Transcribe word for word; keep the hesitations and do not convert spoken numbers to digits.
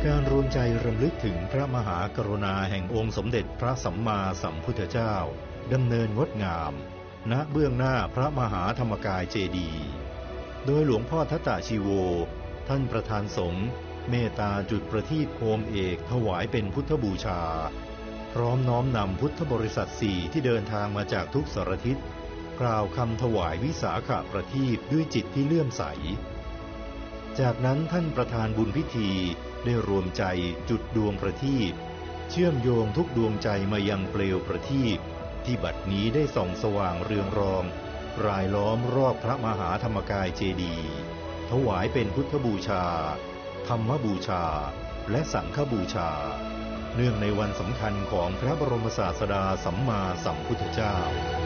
การรวมใจรำลึกถึงพระมหากรุณาแห่งองค์สมเด็จพระสัมมาสัมพุทธเจ้าดำเนินงดงามณเบื้องหน้าพระมหาธรรมกายเจดีย์โดยหลวงพ่อทัตตาชีโวท่านประธานสงฆ์เมตตาจุดประทีปโคมเอกถวายเป็นพุทธบูชาพร้อมน้อมนำพุทธบริษัทสี่ที่เดินทางมาจากทุกสารทิศกล่าวคำถวายวิสาขประทีปด้วยจิตที่เลื่อมใสจากนั้นท่านประธานบุญพิธีได้รวมใจจุดดวงประทีปเชื่อมโยงทุกดวงใจมายังเปลวประทีปที่บัดนี้ได้ส่องสว่างเรืองรองรายล้อมรอบพระมหาธรรมกายเจดีย์ถวายเป็นพุทธบูชาธรรมบูชาและสังฆบูชาเนื่องในวันสำคัญของพระบรมศาสดาสัมมาสัมพุทธเจ้า